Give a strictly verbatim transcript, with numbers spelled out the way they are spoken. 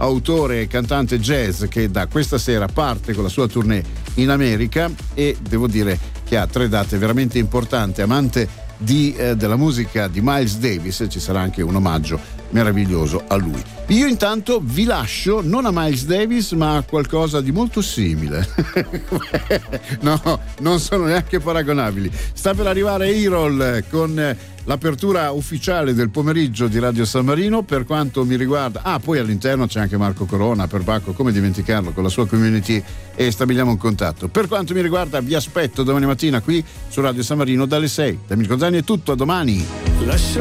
autore e cantante jazz che da questa sera parte con la sua tournée in America, e devo dire che ha tre date veramente importanti. Amante di, eh, della musica di Miles Davis, ci sarà anche un omaggio meraviglioso a lui. Io intanto vi lascio non a Miles Davis ma a qualcosa di molto simile. No, non sono neanche paragonabili. Sta per arrivare Erol con l'apertura ufficiale del pomeriggio di Radio San Marino. Per quanto mi riguarda, ah poi all'interno c'è anche Marco Corona, per Bacco, come dimenticarlo, con la sua community, e stabiliamo un contatto. Per quanto mi riguarda vi aspetto domani mattina qui su Radio San Marino dalle sei. Da Mirko Zani è tutto, a domani. Lascia